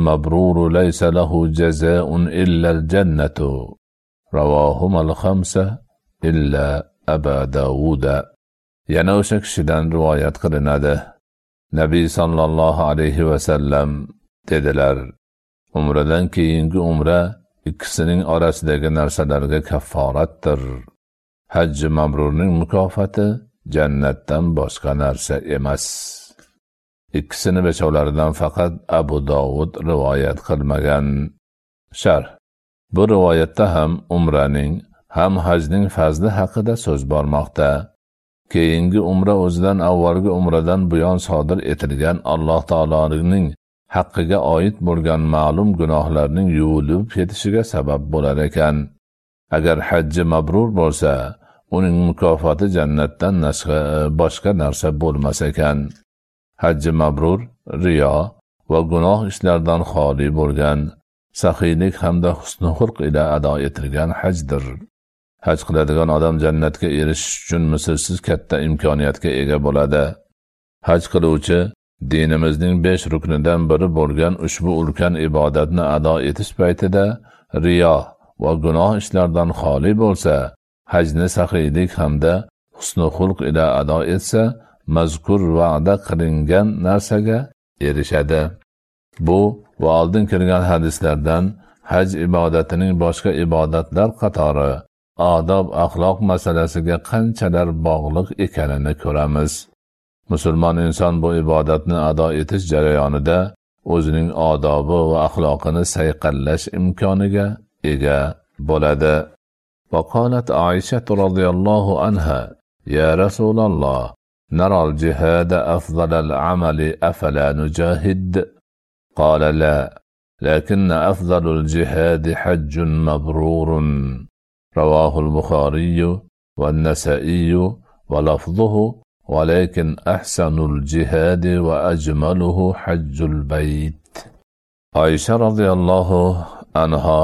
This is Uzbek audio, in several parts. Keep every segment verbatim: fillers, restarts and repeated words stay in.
المبرور ليس له جزاء إلا الجنة رواه الخمسة إلا أبا داود. Yana o'sha kishidan rivoyat qilinadi. Nabiy sallallohu alayhi va sallam dedilar: Umradan keyingi umra ikkisining orasidagi narsalarga kafforatdir. Hajj mabrurning mukofoti jannatdan boshqa narsa emas. Ikkisini beshovlaridan faqat Abu Dovud rivoyat qilmagan. Sharh: Bu rivoyatda ham umraning, ham hajning fazli haqida so'z bormoqda. Keyingi umra o'zidan avvalgi umradan buyon sodir etilgan Alloh taoloning haqqiga oid bo'lgan ma'lum gunohlarning yuvilib ketishiga sabab bo'lar ekan. Agar hajji mabrur bo'lsa, uning mukofoti jannatdan boshqa narsa bo'lmas ekan. Hajji mabrur riyo va gunoh ishlardan xoli bo'lgan, saxiylik hamda husn xulq ila ado etilgan hajdir. Haj qiladigan odam jannatga erishish uchun mislsiz katta imkoniyatga ega bo'ladi. Haj qiluvchi dinimizning besh ruknidan biri bo'lgan ushbu ulkan ibodatni ado etish paytida riyo va gunoh ishlardan xoli bo'lsa, hajni saxiylik hamda husn xulq ila ado etsa, mazkur va'da qilingan narsaga erishadi. Bu va oldin kelgan hadislardan haj ibodatining boshqa ibodatlar qatori odob axloq masalasiga qanchalar bog'liq ekanini ko'ramiz. Musulmon inson bu ibodatni ado etish jarayonida o'zining odobi va axloqini sayqallash imkoniga ega bo'ladi. Va qolat Aisha radhiyallohu anha: Ya Rasululloh, nara al-jihad afdal al-amali afala nujahid? Qala la, lakin afdal al-jihad hajjun mabrurun. رواه البخاري والنسائي ولفظه ولكن أحسن الجهاد وأجمله حج البيت. عائشة رضي الله عنها: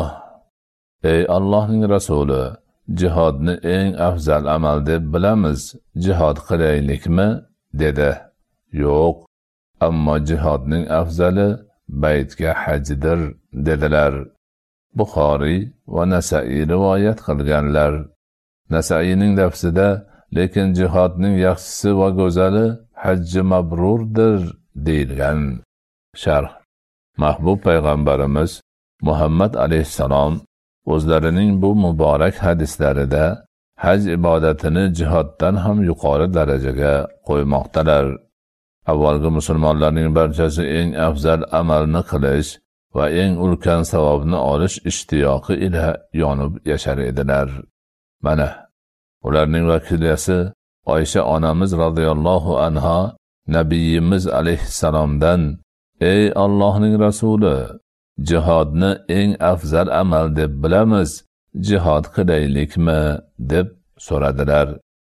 Ey Allohning rasuli, jihodni eng afzal amal deb bilamiz. Jihod qilaylikmi? dedi. Yo'q, ammo jihodning afzali baytga hajdir dedilar. Buxoriy va Nasa'iy rivoyat qilganlar. Nasaiyning lafzida lekin jihodning yaxshisi va go'zali hajji mabrurdir deyilgan. Sharh: Mahbub payg'ambarimiz Muhammad alayhissalom o'zlarining bu muborak hadislarida haj ibodatini jihoddan ham yuqori darajaga qo'ymoqdalar. Avvalgi musulmonlarning barchasi eng afzal amalni qilish va eng ulkan savobni olish ishtiyoqi ila yonib yashar edilar. Mana ularning vakilasi Oysha onamiz radhiyallohu anha Nabiyimiz alayhissalomdan: Ey Allohning rasuli, jihodni eng afzal amal deb bilamiz. Jihod qilaylikmi? deb so'radilar.